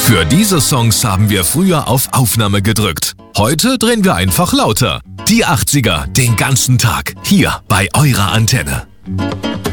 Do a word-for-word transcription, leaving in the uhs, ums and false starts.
Für diese Songs haben wir früher auf Aufnahme gedrückt. Heute drehen wir einfach lauter. Die achtziger, den ganzen Tag, hier bei eurer Antenne.